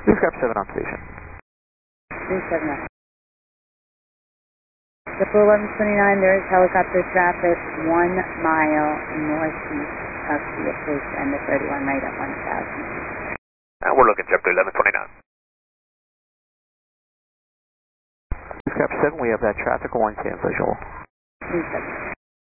Newscap 7 on station. News 7. Depot 1129, there is helicopter traffic 1 mile northeast of the approach and the 31 right at 1000. And we're looking JetBlue 1129. Newscap 7, we have that traffic 1 10 visual. News 7.